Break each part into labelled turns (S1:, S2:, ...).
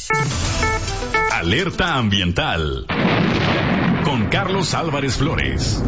S1: Alerta ambiental con Carlos Álvarez Flores.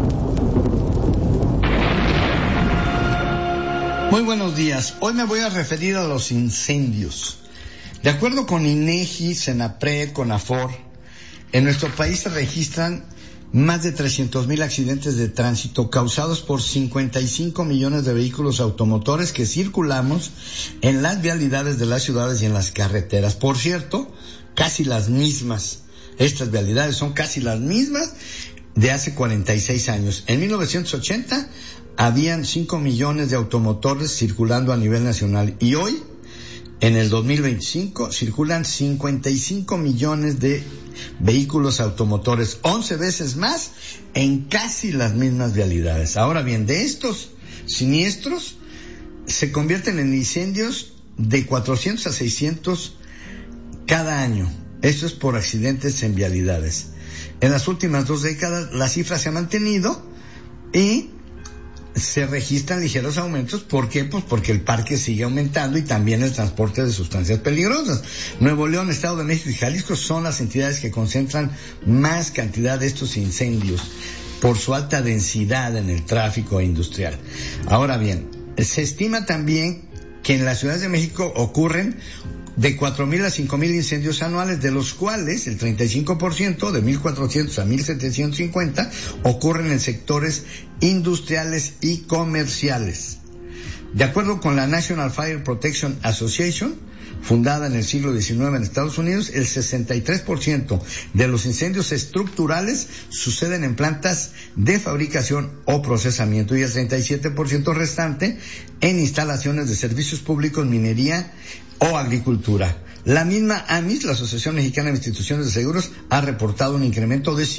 S2: Muy buenos días. Hoy me voy a referir a los incendios. De acuerdo con INEGI, Senapred, CONAFOR, en nuestro país se registran más de 300,000 accidentes de tránsito causados por 55 millones de vehículos automotores que circulamos en las vialidades de las ciudades y en las carreteras. Por cierto, casi las mismas. Estas vialidades son casi las mismas de hace 46 años. En 1980 habían 5 millones de automotores circulando a nivel nacional y hoy, en el 2025, circulan 55 millones de vehículos automotores, 11 veces más en casi las mismas vialidades. Ahora bien, de estos siniestros se convierten en incendios de 400 a 600 cada año. Esto es por accidentes en vialidades. En las últimas 2 décadas la cifra se ha mantenido y se registran ligeros aumentos. ¿Por qué? Pues porque el parque sigue aumentando y también el transporte de sustancias peligrosas. Nuevo León, Estado de México y Jalisco son las entidades que concentran más cantidad de estos incendios por su alta densidad en el tráfico industrial. Ahora bien, se estima también que en las ciudades de México ocurren de 4,000 a 5,000 incendios anuales, de los cuales el 35%, de 1,400 a 1,750, ocurren en sectores industriales y comerciales. De acuerdo con la National Fire Protection Association, fundada en el siglo XIX en Estados Unidos, el 63% de los incendios estructurales suceden en plantas de fabricación o procesamiento y el 37% restante en instalaciones de servicios públicos, minería o agricultura. La misma AMIS, la Asociación Mexicana de Instituciones de Seguros, ha reportado un incremento de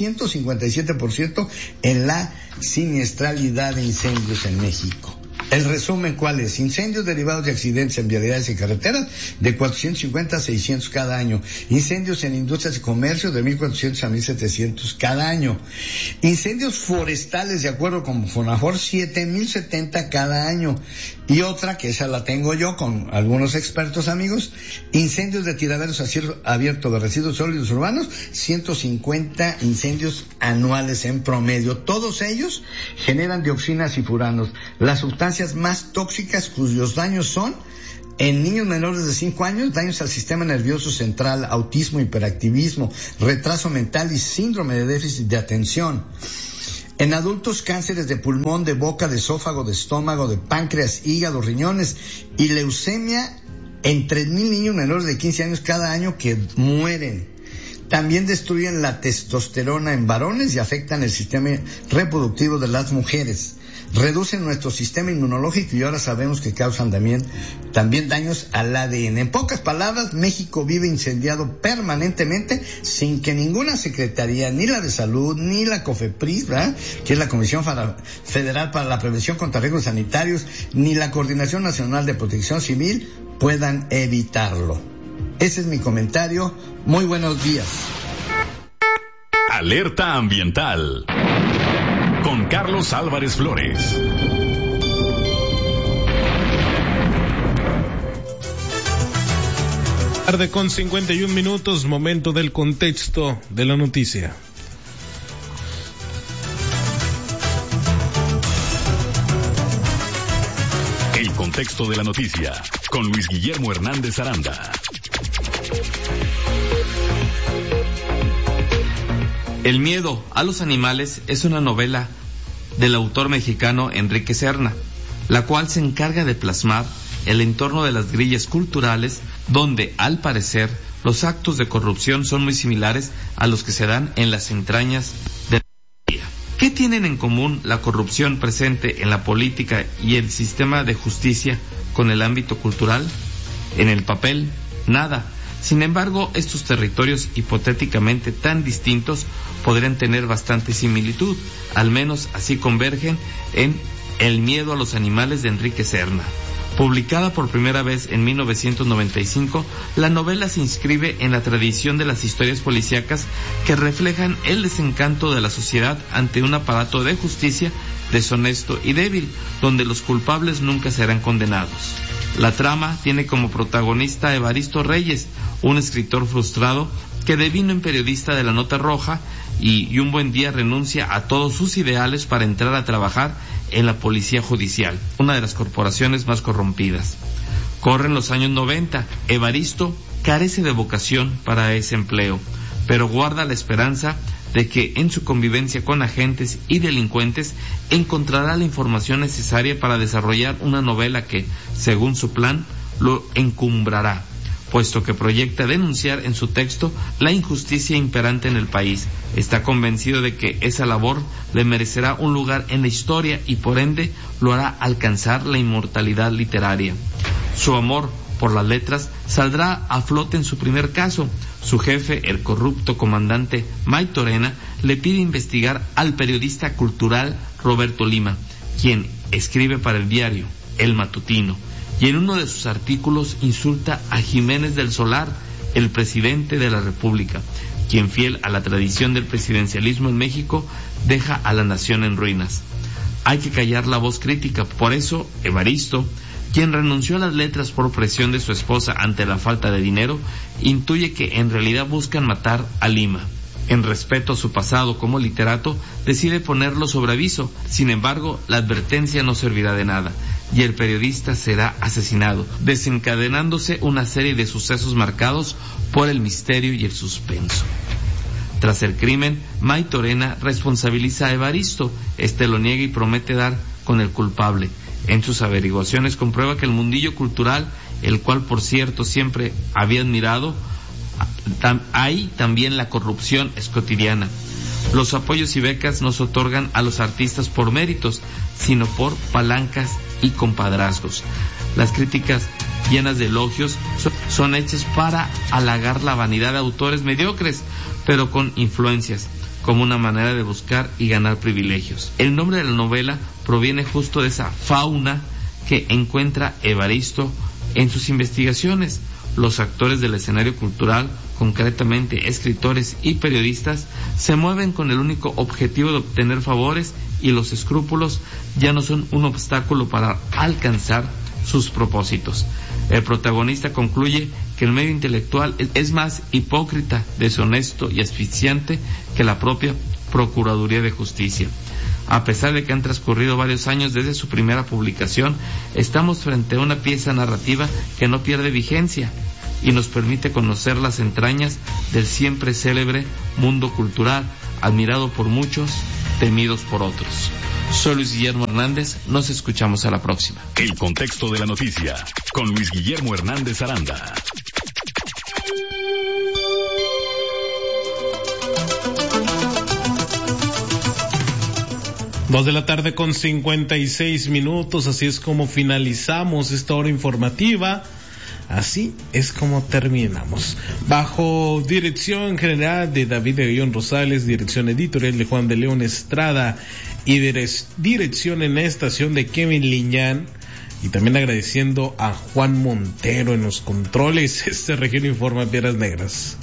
S2: 157% en la siniestralidad de incendios en México. El resumen, ¿cuál es? Incendios derivados de accidentes en vialidades y carreteras de 450 a 600 cada año. Incendios en industrias y comercios de 1,400 a 1,700 cada año. Incendios forestales, de acuerdo con FONAFOR, 7,070 cada año. Y otra, que esa la tengo yo con algunos expertos amigos, incendios de tiraderos a cielo abierto de residuos sólidos urbanos, 150 incendios anuales en promedio. Todos ellos generan dioxinas y furanos, las sustancias más tóxicas cuyos daños son, en niños menores de 5 años, daños al sistema nervioso central, autismo, hiperactivismo, retraso mental y síndrome de déficit de atención. En adultos, cánceres de pulmón, de boca, de esófago, de estómago, de páncreas, hígado, riñones y leucemia en 3,000 niños menores de 15 años cada año que mueren. También destruyen la testosterona en varones y afectan el sistema reproductivo de las mujeres. Reducen nuestro sistema inmunológico y ahora sabemos que causan también daños al ADN. En pocas palabras, México vive incendiado permanentemente sin que ninguna secretaría, ni la de salud, ni la COFEPRIS, ¿verdad?, que es la Comisión Federal para la Prevención contra Riesgos Sanitarios, ni la Coordinación Nacional de Protección Civil puedan evitarlo. Ese es mi comentario. Muy buenos días.
S1: Alerta ambiental con Carlos Álvarez Flores.
S3: Tarde con 51 minutos, momento del contexto de la noticia.
S1: El contexto de la noticia con Luis Guillermo Hernández Aranda.
S4: El miedo a los animales es una novela del autor mexicano Enrique Serna, la cual se encarga de plasmar el entorno de las grillas culturales, donde, al parecer, los actos de corrupción son muy similares a los que se dan en las entrañas de la política. ¿Qué tienen en común la corrupción presente en la política y el sistema de justicia con el ámbito cultural? En el papel, nada. Sin embargo, estos territorios hipotéticamente tan distintos podrían tener bastante similitud, al menos así convergen en El miedo a los animales de Enrique Serna. Publicada por primera vez en 1995, la novela se inscribe en la tradición de las historias policíacas que reflejan el desencanto de la sociedad ante un aparato de justicia deshonesto y débil, donde los culpables nunca serán condenados. La trama tiene como protagonista a Evaristo Reyes, un escritor frustrado que devino en periodista de la Nota Roja y un buen día renuncia a todos sus ideales para entrar a trabajar en la Policía Judicial, una de las corporaciones más corrompidas. Corren los años 90, Evaristo carece de vocación para ese empleo, pero guarda la esperanza de que en su convivencia con agentes y delincuentes encontrará la información necesaria para desarrollar una novela que, según su plan, lo encumbrará, puesto que proyecta denunciar en su texto la injusticia imperante en el país. Está convencido de que esa labor le merecerá un lugar en la historia y por ende lo hará alcanzar la inmortalidad literaria. Su amor por las letras saldrá a flote en su primer caso. Su jefe, el corrupto comandante Maytorena, le pide investigar al periodista cultural Roberto Lima, quien escribe para el diario El Matutino, y en uno de sus artículos insulta a Jiménez del Solar, el presidente de la República, quien, fiel a la tradición del presidencialismo en México, deja a la nación en ruinas. Hay que callar la voz crítica, por eso Evaristo, quien renunció a las letras por presión de su esposa ante la falta de dinero, intuye que en realidad buscan matar a Lima. En respeto a su pasado como literato, decide ponerlo sobre aviso. Sin embargo, la advertencia no servirá de nada, y el periodista será asesinado, desencadenándose una serie de sucesos marcados por el misterio y el suspenso. Tras el crimen, Maytorena responsabiliza a Evaristo. Este lo niega y promete dar con el culpable. En sus averiguaciones comprueba que el mundillo cultural, el cual por cierto siempre había admirado, ahí también la corrupción es cotidiana. Los apoyos y becas no se otorgan a los artistas por méritos, sino por palancas y compadrazgos. Las críticas llenas de elogios son hechas para halagar la vanidad de autores mediocres, pero con influencias, como una manera de buscar y ganar privilegios. El nombre de la novela proviene justo de esa fauna que encuentra Evaristo en sus investigaciones. Los actores del escenario cultural, concretamente escritores y periodistas, se mueven con el único objetivo de obtener favores, y los escrúpulos ya no son un obstáculo para alcanzar sus propósitos. El protagonista concluye que el medio intelectual es más hipócrita, deshonesto y asfixiante que la propia Procuraduría de Justicia. A pesar de que han transcurrido varios años desde su primera publicación, estamos frente a una pieza narrativa que no pierde vigencia y nos permite conocer las entrañas del siempre célebre mundo cultural, admirado por muchos, temidos por otros. Soy Luis Guillermo Hernández, nos escuchamos a la próxima.
S1: El contexto de la noticia, con Luis Guillermo Hernández Aranda.
S3: Dos de la tarde con 56 minutos, así es como finalizamos esta hora informativa. Así es como terminamos. Bajo dirección general de David Aguillón Rosales, dirección editorial de Juan de León Estrada y dirección en la estación de Kevin Liñán, y también agradeciendo a Juan Montero en los controles. Región Informa, Piedras Negras.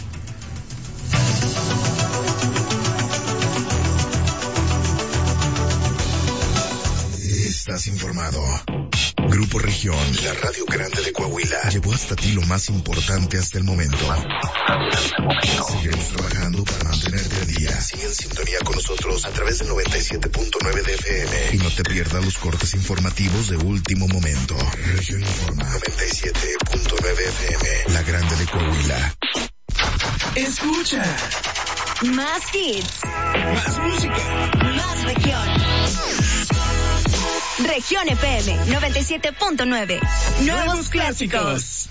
S5: Estás informado. Grupo Región, la radio grande de Coahuila, llevó hasta ti lo más importante hasta el momento. Seguimos trabajando para mantenerte al día. Sigue en sintonía con nosotros a través del 97.9 de FM y no te pierdas los cortes informativos de último momento. Región Informa, 97.9 FM, la grande de Coahuila.
S6: Escucha.
S7: Más hits.
S6: Más música.
S7: Más región. Región FM 97.9. Nuevos clásicos.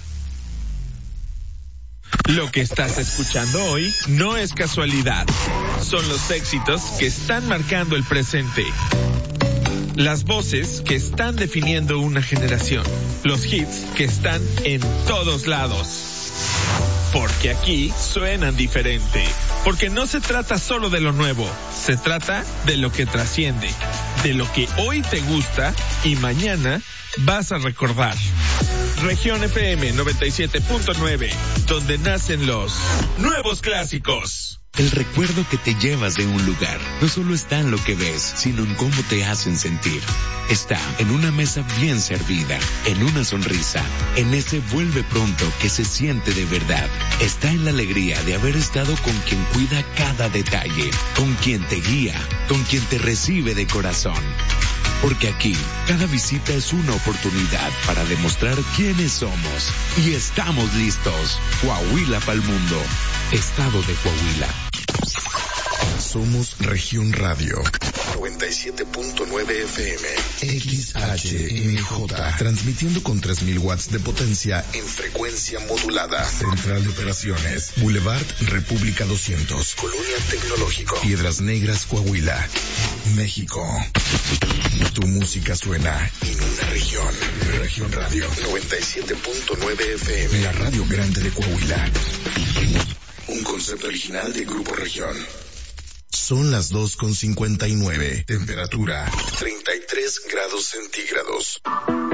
S6: Lo que estás escuchando hoy no es casualidad. Son los éxitos que están marcando el presente. Las voces que están definiendo una generación. Los hits que están en todos lados. Porque aquí suenan diferente. Porque no se trata solo de lo nuevo, se trata de lo que trasciende, de lo que hoy te gusta y mañana vas a recordar. Región FM 97.9, donde nacen los nuevos clásicos.
S8: El recuerdo que te llevas de un lugar no solo está en lo que ves, sino en cómo te hacen sentir. Está en una mesa bien servida, en una sonrisa, en ese vuelve pronto que se siente de verdad. Está en la alegría de haber estado con quien cuida cada detalle, con quien te guía, con quien te recibe de corazón. Porque aquí, cada visita es una oportunidad para demostrar quiénes somos. Y estamos listos. Coahuila pa'l mundo. Estado de Coahuila.
S5: Somos Región Radio 97.9 FM XHMJ, transmitiendo con 3000 watts de potencia en frecuencia modulada. Central de Operaciones, Boulevard República 200, Colonia Tecnológico, Piedras Negras, Coahuila, México. Tu música suena en una región. Región Radio 97.9 FM, la radio grande de Coahuila. Un concepto original de Grupo Región. Son las 2:59. Temperatura 33 grados centígrados.